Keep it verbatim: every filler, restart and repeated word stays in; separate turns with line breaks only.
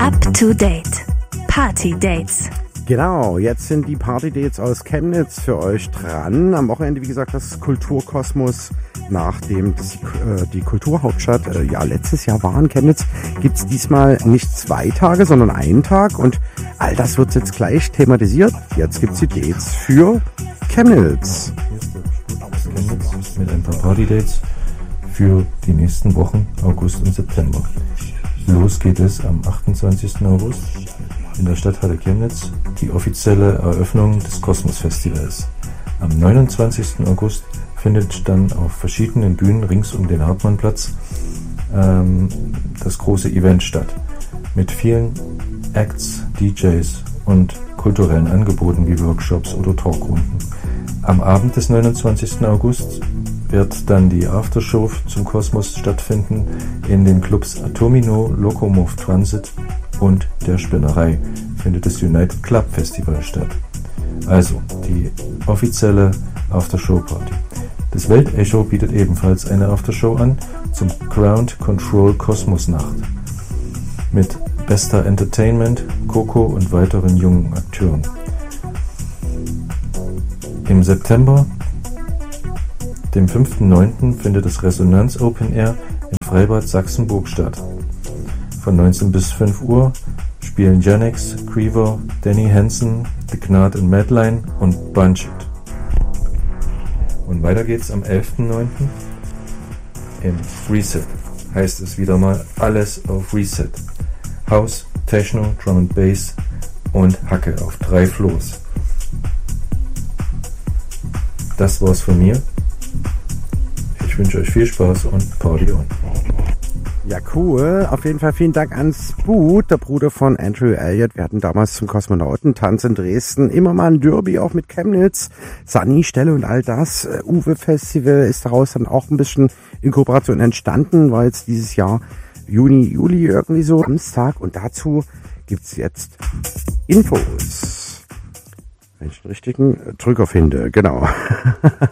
Up to date. Party Dates.
Genau, jetzt sind die Party-Dates aus Chemnitz für euch dran. Am Wochenende, wie gesagt, das Kulturkosmos, nachdem das, äh, die Kulturhauptstadt äh, ja letztes Jahr war in Chemnitz, gibt's diesmal nicht zwei Tage, sondern einen Tag. Und all das wird jetzt gleich thematisiert. Jetzt gibt's die Dates für Chemnitz.
Chemnitz mit ein paar Party-Dates für die nächsten Wochen, August und September. Los geht es am achtundzwanzigsten August in der Stadthalle Chemnitz, die offizielle Eröffnung des Kosmos-Festivals. Am neunundzwanzigsten August findet dann auf verschiedenen Bühnen rings um den Hartmannplatz ähm, das große Event statt. Mit vielen Acts, D Js und kulturellen Angeboten wie Workshops oder Talkrunden. Am Abend des neunundzwanzigsten August wird dann die Aftershow zum Kosmos stattfinden in den Clubs Atomino, Locomotive Transit und der Spinnerei findet das United Club Festival statt. Also die offizielle Aftershow-Party. Das Weltecho bietet ebenfalls eine Aftershow an zum Ground Control Kosmos Nacht mit Besta Entertainment, Coco und weiteren jungen Akteuren. Im September, dem fünften neunten findet das Resonanz Open Air im Freibad Sachsenburg statt. Von neunzehn bis fünf Uhr spielen Janex, Creever, Danny Hansen, The Gnad und Madline und Bunch It. Und weiter geht's am elften neunten im Reset. Heißt es wieder mal alles auf Reset. House, Techno, Drum and Bass und Hacke auf drei Floors. Das war's von mir. Ich wünsche euch viel Spaß und Party on.
Ja, cool. Auf jeden Fall vielen Dank an Spoot, der Bruder von Andrew Elliott. Wir hatten damals zum Kosmonautentanz in Dresden immer mal ein Derby auch mit Chemnitz, Sunny, Stelle und all das. Uh, Uwe Festival ist daraus dann auch ein bisschen in Kooperation entstanden, war jetzt dieses Jahr Juni, Juli irgendwie so, Samstag. Und dazu gibt's jetzt Infos. Wenn ich den richtigen Drücker finde, genau.